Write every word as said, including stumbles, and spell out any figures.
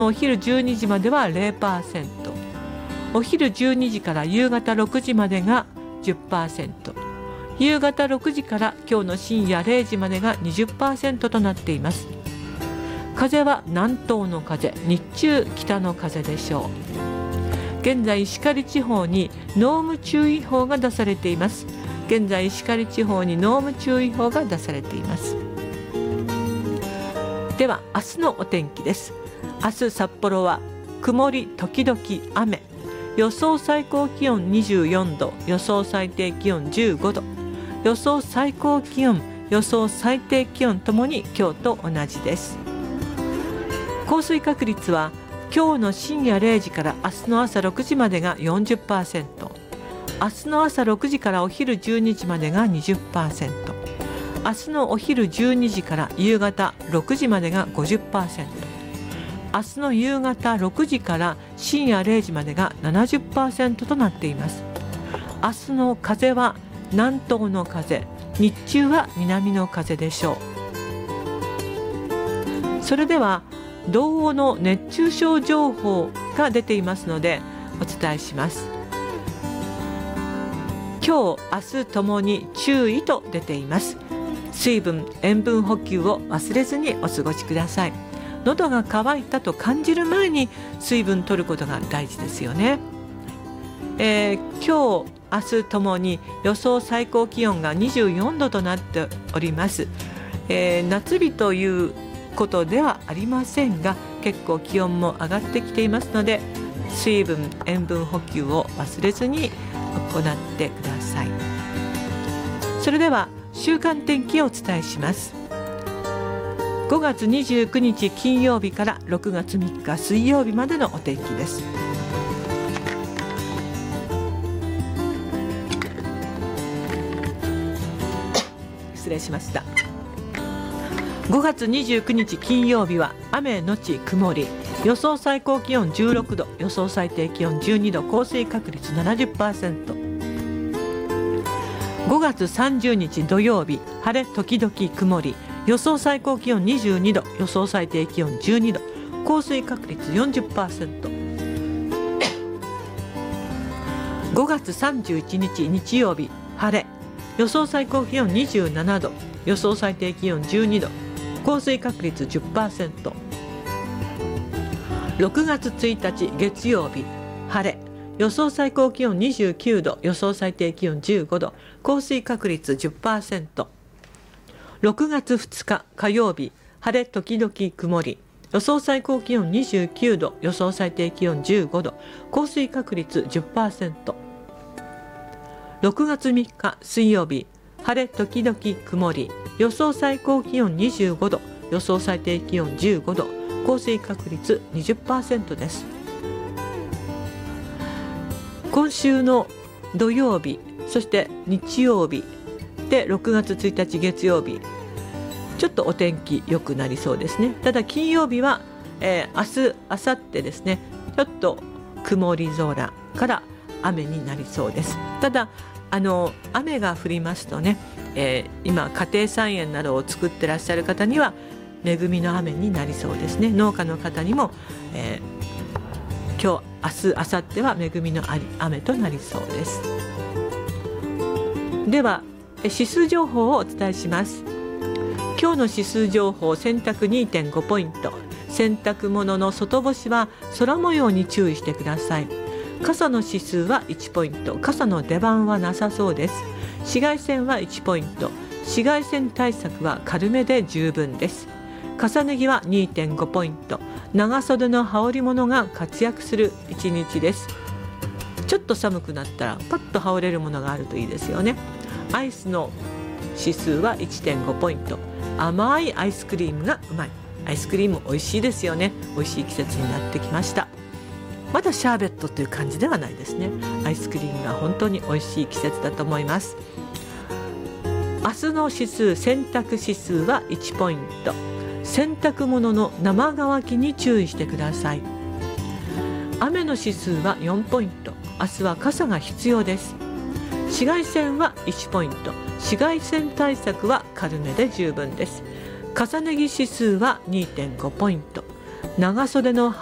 お昼じゅうにじまでは ゼロパーセント、 お昼じゅうにじから夕方ろくじまでが じゅっパーセント、 夕方ろくじから今日の深夜れいじまでが にじゅっパーセント となっています。風は南東の風、日中北の風でしょう。現在石狩地方に濃霧注意報が出されています。現在石狩地方に濃霧注意報が出されています。では明日のお天気です。明日札幌は曇り時々雨、予想最高気温にじゅうよんど、予想最低気温じゅうごど、予想最高気温、予想最低気温ともに今日と同じです。降水確率は今日の深夜れいじから明日の朝ろくじまでが よんじゅっパーセント、 明日の朝ろくじからお昼じゅうにじまでが にじゅっパーセント、 明日のお昼じゅうにじから夕方ろくじまでが ごじゅっパーセント、 明日の夕方ろくじから深夜れいじまでが ななじゅっパーセント となっています。明日の風は南東の風、日中は南の風でしょう。それでは同様の熱中症情報が出ていますのでお伝えします。今日明日ともに注意と出ています。水分塩分補給を忘れずにお過ごしください。喉が渇いたと感じる前に水分取ることが大事ですよね。えー、今日明日ともに予想最高気温がにじゅうよんどとなっております。えー、夏日ということではありませんが、結構気温も上がってきていますので、水分塩分補給を忘れずに行ってください。それでは週間天気をお伝えします。ごがつにじゅうくにち金曜日からろくがつみっか水曜日までのお天気です。失礼しました。ごがつにじゅうくにち金曜日は雨のち曇り、予想最高気温じゅうろくど、予想最低気温じゅうにど、降水確率 ななじゅっパーセント。 ごがつさんじゅうにち土曜日、晴れ時々曇り、予想最高気温にじゅうにど、予想最低気温じゅうにど、降水確率 よんじゅっパーセント。 ごがつさんじゅういちにち日曜日、晴れ、予想最高気温にじゅうななど、予想最低気温じゅうにど、降水確率 じゅっパーセント。 ろくがつついたち月曜日、晴れ、予想最高気温にじゅうきゅうど、予想最低気温じゅうごど、降水確率 じゅっパーセント。 ろくがつふつか火曜日、晴れ時々曇り、予想最高気温にじゅうきゅうど、予想最低気温じゅうごど、降水確率 じゅっパーセント。 ろくがつみっか水曜日、晴れ時々曇り、予想最高気温にじゅうごど、予想最低気温じゅうごど、降水確率 にじゅっパーセント です。今週の土曜日、そして日曜日でろくがつついたち月曜日、ちょっとお天気良くなりそうですね。ただ金曜日は、えー、明日明後日ですね、ちょっと曇り空から雨になりそうです。ただあの雨が降りますとね、えー、今家庭菜園などを作ってらっしゃる方には恵みの雨になりそうですね。農家の方にも、えー、今日明日明後日は恵みの雨となりそうです。では指数情報をお伝えします。今日の指数情報、洗濯 にてんご ポイント、洗濯物の外干しは空模様に注意してください。傘の指数はいちポイント、傘の出番はなさそうです。紫外線はいちポイント、紫外線対策は軽めで十分です。重ね着は にてんご ポイント、長袖の羽織物が活躍する一日です。ちょっと寒くなったらパッと羽織れるものがあるといいですよね。アイスの指数は いちてんご ポイント、甘いアイスクリームがうまい。アイスクリーム美味しいですよね。美味しい季節になってきました。まだシャーベットという感じではないですね。アイスクリームが本当に美味しい季節だと思います。明日の指数、洗濯指数はいちポイント、洗濯物の生乾きに注意してください。雨の指数はよんポイント、明日は傘が必要です。紫外線はいちポイント、紫外線対策は軽めで十分です。重ね着指数は にてんご ポイント、長袖の